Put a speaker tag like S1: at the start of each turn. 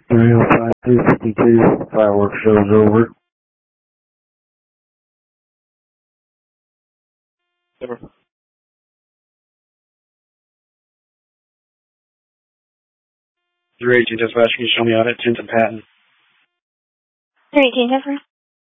S1: 305 252, fireworks show's over.
S2: Over. Your agent dispatch, can you show me out at 10th and Patton?
S3: 318 Denver.